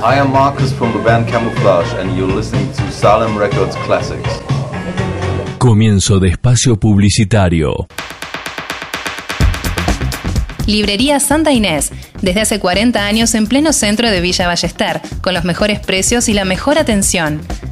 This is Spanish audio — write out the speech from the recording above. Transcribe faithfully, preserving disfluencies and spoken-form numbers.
I am Marcus from the band Camouflage and you're listening to Salem Records Classics. Comienzo de espacio publicitario. Librería Santa Inés, desde hace cuarenta años en pleno centro de Villa Ballester, con los mejores precios y la mejor atención.